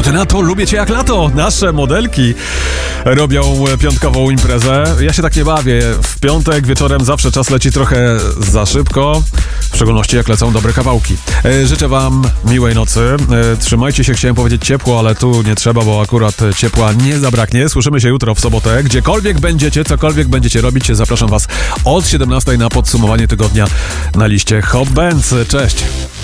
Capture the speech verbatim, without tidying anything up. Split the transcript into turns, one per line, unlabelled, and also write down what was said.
ty na to? Lubię cię jak lato. Nasze modelki robią piątkową imprezę. Ja się tak nie bawię. W piątek wieczorem zawsze czas leci trochę za szybko. W szczególności jak lecą dobre kawałki. Życzę wam miłej nocy. Trzymajcie się, chciałem powiedzieć ciepło, ale tu nie trzeba, bo akurat ciepła nie zabraknie. Słyszymy się jutro w sobotę. Gdziekolwiek będziecie, cokolwiek będziecie robić, zapraszam was od siedemnastej na podsumowanie tygodnia na liście Hot Bands. Cześć!